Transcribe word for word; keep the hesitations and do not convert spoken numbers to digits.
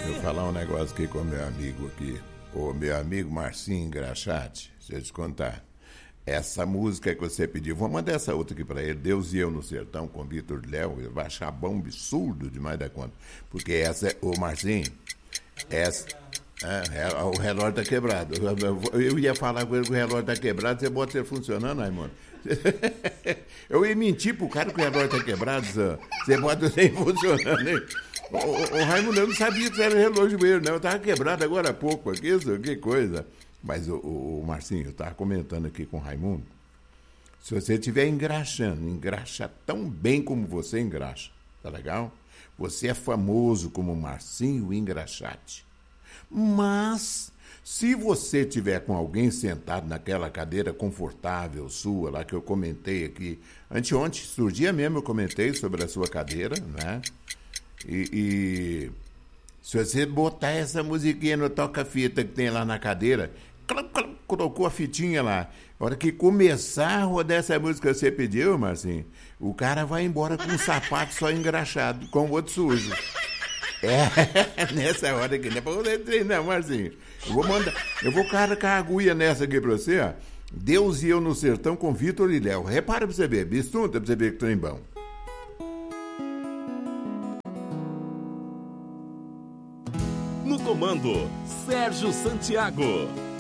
Eu vou falar um negócio aqui com o meu amigo aqui. O meu amigo Marcinho Engraxate, deixa eu te contar. Essa música que você pediu, vou mandar essa outra aqui para ele, Deus e Eu no Sertão, com Vitor Léo, ele vai achar bom, absurdo demais da conta. Porque essa é, ô Marcinho, essa, é, é, o relógio tá quebrado. Eu, eu ia falar com ele que o relógio tá quebrado, você bota ele funcionando, Raimundo? Eu ia mentir pro cara que o relógio tá quebrado, você bota ele funcionando, hein? O, o, o Raimundo, eu não sabia que era relógio mesmo, não. Eu tava quebrado agora há pouco aqui, isso, que coisa. Mas, o, o, o Marcinho, eu tava comentando aqui com o Raimundo, se você estiver engraxando, engraxa tão bem como você engraxa, tá legal? Você é famoso como Marcinho Engraxate. Mas, se você tiver com alguém sentado naquela cadeira confortável sua, lá que eu comentei aqui, anteontem, surgia mesmo, eu comentei sobre a sua cadeira, né? E, e se você botar essa musiquinha no toca-fita que tem lá na cadeira, colocou a fitinha lá, a hora que começar a rodar essa música que você pediu, Marcinho, o cara vai embora com um sapato só engraxado, com o outro sujo. É, nessa hora aqui, não é pra você treinar, Marcinho. Eu vou mandar, eu vou carregar a agulha nessa aqui pra você, ó. Deus e Eu no Sertão com Vitor e Léo. Repara pra você ver, bistunta pra você ver que trem bom. No comando, Sérgio Santiago.